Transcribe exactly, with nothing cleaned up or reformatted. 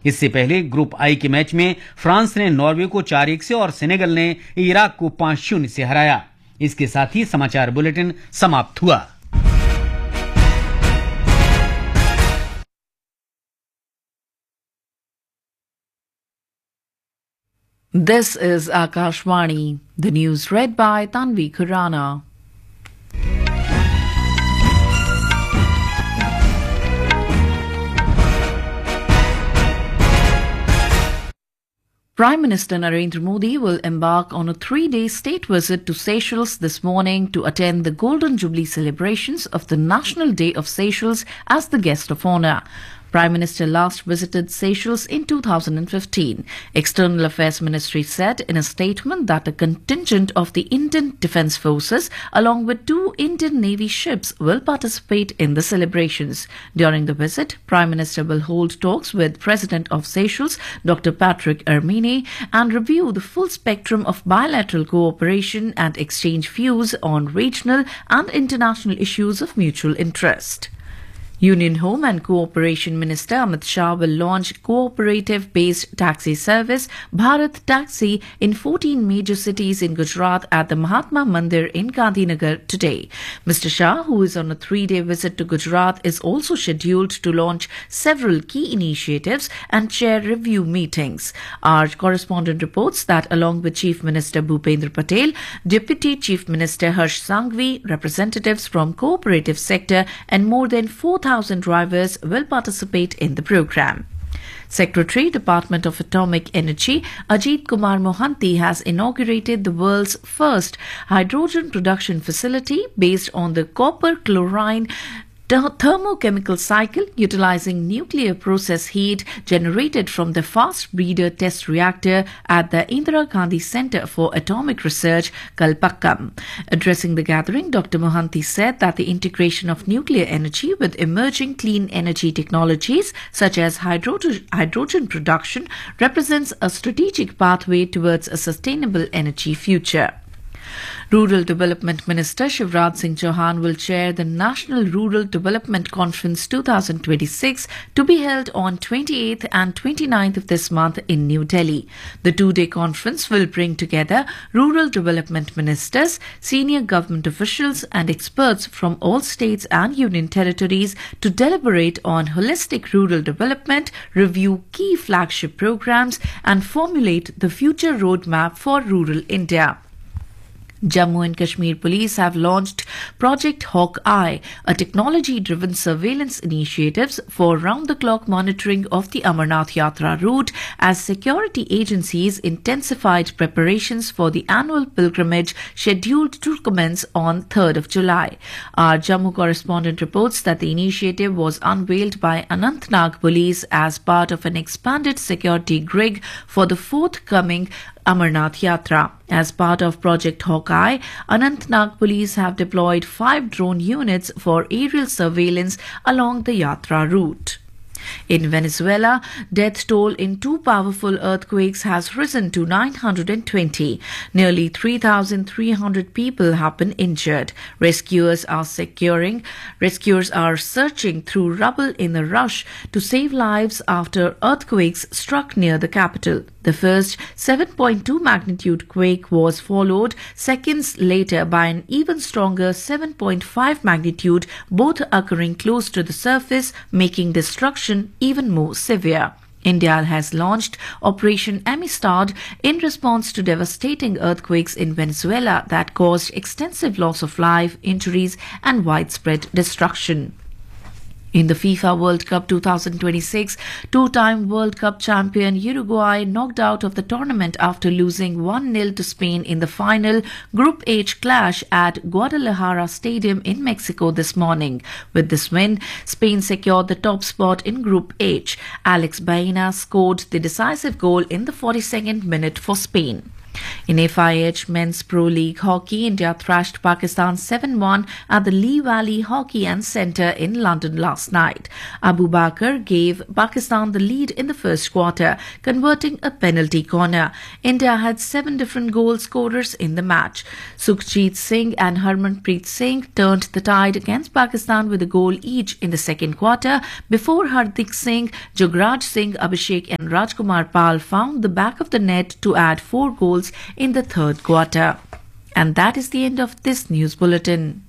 इससे पहले group I के मैच में फ्रांस ने नॉर्वे को चार एक से और सेनेगल ने इराक को पांच शून्य से हराया। इसके साथ ही समाचार बुलेटिन समाप्त हुआ। This is Akashvani, the news read by Tanvi Khurana. Prime Minister Narendra Modi will embark on a three-day state visit to Seychelles this morning to attend the Golden Jubilee celebrations of the National Day of Seychelles as the guest of honour. Prime Minister last visited Seychelles in two thousand fifteen. External Affairs Ministry said in a statement that a contingent of the Indian Defence Forces along with two Indian Navy ships will participate in the celebrations. During the visit, Prime Minister will hold talks with President of Seychelles, Doctor Patrick Hermine, and review the full spectrum of bilateral cooperation and exchange views on regional and international issues of mutual interest. Union Home and Cooperation Minister Amit Shah will launch cooperative-based taxi service Bharat Taxi in fourteen major cities in Gujarat at the Mahatma Mandir in Gandhinagar today. Mister Shah, who is on a three-day visit to Gujarat, is also scheduled to launch several key initiatives and chair review meetings. Our correspondent reports that along with Chief Minister Bhupendra Patel, Deputy Chief Minister Harsh Sanghvi, representatives from cooperative sector and more than four thousand drivers will participate in the program. Secretary, Department of Atomic Energy, Ajit Kumar Mohanty has inaugurated the world's first hydrogen production facility based on the copper chlorine thermochemical cycle utilizing nuclear process heat generated from the fast breeder test reactor at the Indira Gandhi Center for Atomic Research, Kalpakkam. Addressing the gathering, Doctor Mohanty said that the integration of nuclear energy with emerging clean energy technologies such as hydrogen, hydrogen production represents a strategic pathway towards a sustainable energy future. Rural Development Minister Shivraj Singh Chauhan will chair the National Rural Development Conference twenty twenty-six to be held on twenty-eighth and twenty-ninth of this month in New Delhi. The two-day conference will bring together rural development ministers, senior government officials and experts from all states and union territories to deliberate on holistic rural development, review key flagship programs and formulate the future roadmap for rural India. Jammu and Kashmir Police have launched Project Hawkeye, a technology-driven surveillance initiative for round-the-clock monitoring of the Amarnath Yatra route as security agencies intensified preparations for the annual pilgrimage scheduled to commence on third of July. Our Jammu correspondent reports that the initiative was unveiled by Anantnag Police as part of an expanded security gig for the forthcoming Amarnath Yatra. As part of Project Hawkeye, Anantnag Police have deployed five drone units for aerial surveillance along the Yatra route. In Venezuela, death toll in two powerful earthquakes has risen to nine hundred twenty. Nearly three thousand three hundred people have been injured. Rescuers are securing, rescuers are searching through rubble in a rush to save lives after earthquakes struck near the capital. The first seven point two magnitude quake was followed seconds later by an even stronger seven point five magnitude, both occurring close to the surface, making destruction even more severe. India has launched Operation Amistad in response to devastating earthquakes in Venezuela that caused extensive loss of life, injuries and widespread destruction. In the FIFA World Cup twenty twenty-six, two-time World Cup champion Uruguay knocked out of the tournament after losing one nil to Spain in the final Group H clash at Guadalajara Stadium in Mexico this morning. With this win, Spain secured the top spot in Group H. Alex Baena scored the decisive goal in the forty-second minute for Spain. In F I H Men's Pro League Hockey, India thrashed Pakistan seven one at the Lee Valley Hockey and Centre in London last night. Abu Bakr gave Pakistan the lead in the first quarter, converting a penalty corner. India had seven different goal scorers in the match. Sukhjit Singh and Harmanpreet Singh turned the tide against Pakistan with a goal each in the second quarter before Hardik Singh, Jugraj Singh, Abhishek and Rajkumar Pal found the back of the net to add four goals in the third quarter. And that is the end of this news bulletin.